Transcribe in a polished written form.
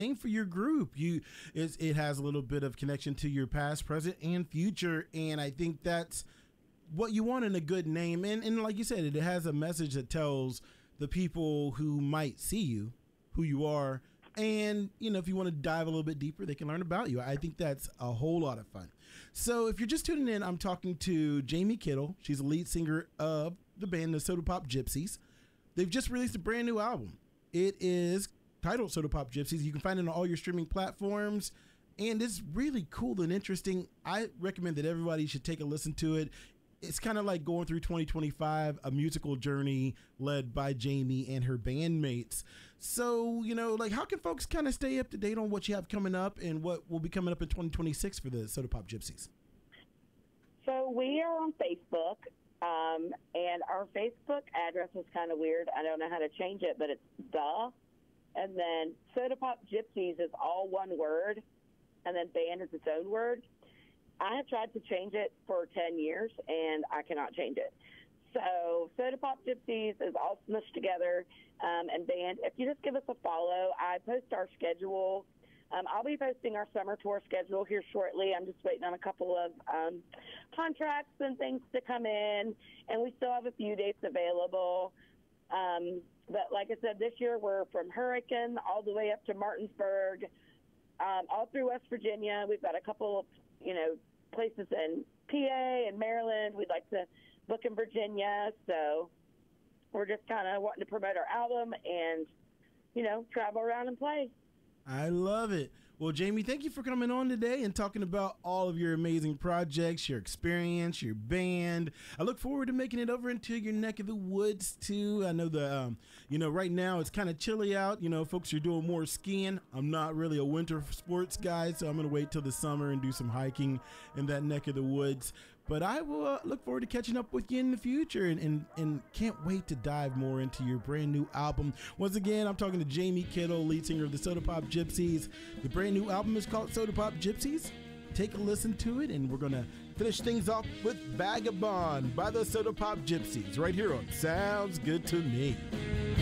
name for your group. It has a little bit of connection to your past, present, and future, and I think that's what you want in a good name. And like you said, it has a message that tells the people who might see you who you are. And, if you want to dive a little bit deeper, they can learn about you. I think that's a whole lot of fun. So if you're just tuning in, I'm talking to Jamie Kittle. She's the lead singer of the band, the Soda Pop Gypsies. They've just released a brand new album. It is titled Soda Pop Gypsies. You can find it on all your streaming platforms. And it's really cool and interesting. I recommend that everybody should take a listen to it. It's kind of like going through 2025, a musical journey led by Jamie and her bandmates. So, how can folks kind of stay up to date on what you have coming up and what will be coming up in 2026 for the Soda Pop Gypsies? So we are on Facebook, and our Facebook address is kind of weird. I don't know how to change it, but it's and then Soda Pop Gypsies is all one word, and then band is its own word. I have tried to change it for 10 years, and I cannot change it. So Soda Pop Gypsies is all smushed together, and band. If you just give us a follow, I post our schedule. I'll be posting our summer tour schedule here shortly. I'm just waiting on a couple of contracts and things to come in, and we still have a few dates available. But like I said, this year we're from Hurricane all the way up to Martinsburg, all through West Virginia. We've got a couple of, places in PA and Maryland. We'd like to book in Virginia. So we're just kind of wanting to promote our album and, travel around and play. I love it. Well, Jamie, thank you for coming on today and talking about all of your amazing projects, your experience, your band. I look forward to making it over into your neck of the woods, too. I know right now it's kind of chilly out. Folks are doing more skiing. I'm not really a winter sports guy, so I'm going to wait till the summer and do some hiking in that neck of the woods. But I will look forward to catching up with you in the future and can't wait to dive more into your brand new album. Once again, I'm talking to Jamie Kittle, lead singer of the Soda Pop Gypsies. The brand new album is called Soda Pop Gypsies. Take a listen to it, and we're going to finish things off with Vagabond by the Soda Pop Gypsies right here on Sounds Good to Me.